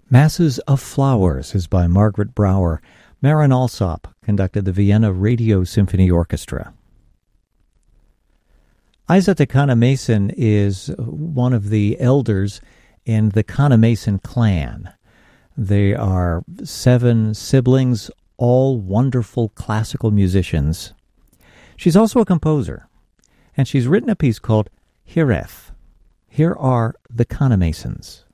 Masses of Flowers is by Margaret Brouwer. Marin Alsop conducted the Vienna Radio Symphony Orchestra. Isa Takana-Mason is one of the elders in the Kana-Mason clan. They are 7 siblings, all wonderful classical musicians. She's also a composer, and she's written a piece called Hireth. Here are the Kana-Masons.